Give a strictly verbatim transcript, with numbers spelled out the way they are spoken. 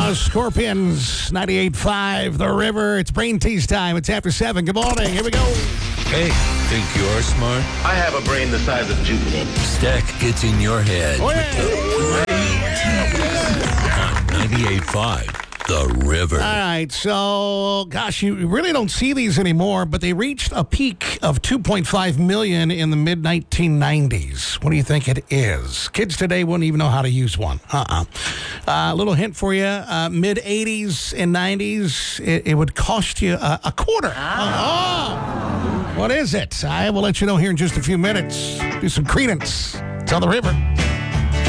The Scorpions, ninety-eight point five, The River. It's brain tease time. It's after seven. Good morning. Here we go. Hey, think you're smart? I have a brain the size of Jupiter. Stack gets in your head. Oh, yeah. ninety-eight point five, The River. All right, so, gosh, you really don't see these anymore, but they reached a peak of two point five million in the mid nineteen nineties. What do you think it is? Kids today wouldn't even know how to use one. Uh-uh. A uh, little hint for you, uh, mid eighties and nineties, it, it would cost you a, a quarter. Ah. Oh. What is it? I will let you know here in just a few minutes. Do some credence. It's on The River.